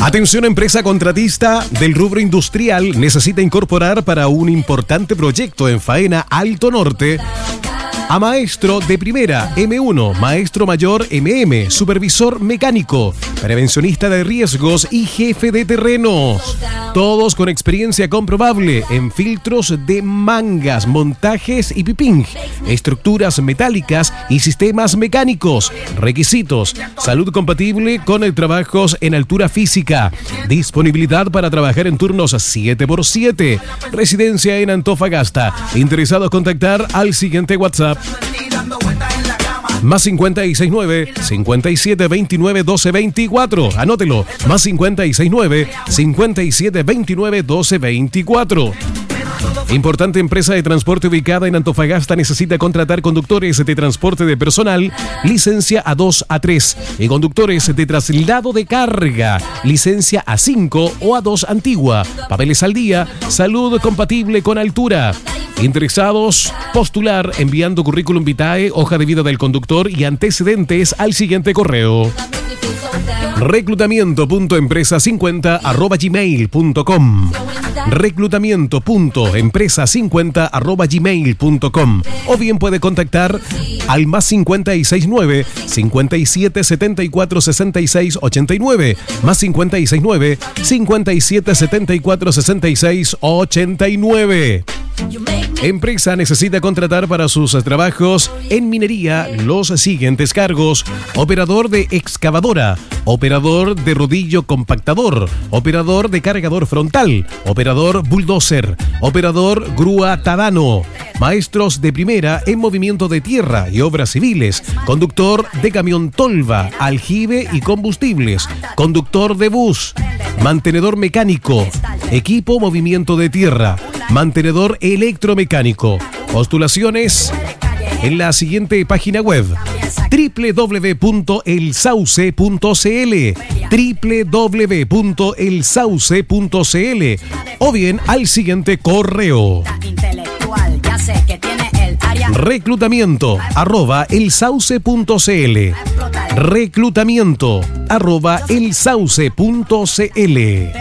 Atención, empresa contratista del rubro industrial necesita incorporar para un importante proyecto en Faena Alto Norte a maestro de primera M1, maestro mayor MM, supervisor mecánico, prevencionista de riesgos y jefe de terrenos. Todos con experiencia comprobable en filtros de mangas, montajes y piping, estructuras metálicas y sistemas mecánicos. Requisitos: salud compatible con el trabajos en altura física, disponibilidad para trabajar en turnos 7x7, residencia en Antofagasta. Interesados contactar al siguiente WhatsApp: más 569 5729 1224. Anótelo: más 569 5729 1224. Importante empresa de transporte ubicada en Antofagasta necesita contratar conductores de transporte de personal, licencia A2, A3, y conductores de traslado de carga, licencia A5 o A2 antigua, papeles al día, salud compatible con altura. Interesados, postular enviando currículum vitae, hoja de vida del conductor y antecedentes al siguiente correo: reclutamiento.empresa50@gmail.com, reclutamiento.empresa50@gmail.com, o bien puede contactar al más 569 57 74 66 89, más 569 57 74 66 89. Empresa necesita contratar para sus trabajos en minería los siguientes cargos: operador de excavadora, operador de rodillo compactador, operador de cargador frontal, operador bulldozer, operador grúa tadano, maestros de primera en movimiento de tierra y obras civiles, conductor de camión tolva, aljibe y combustibles, conductor de bus, mantenedor mecánico, equipo movimiento de tierra, mantenedor electromecánico. Postulaciones en la siguiente página web: www.elsauce.cl, www.elsauce.cl, o bien al siguiente correo: reclutamiento@elsauce.cl, reclutamiento@elsauce.cl.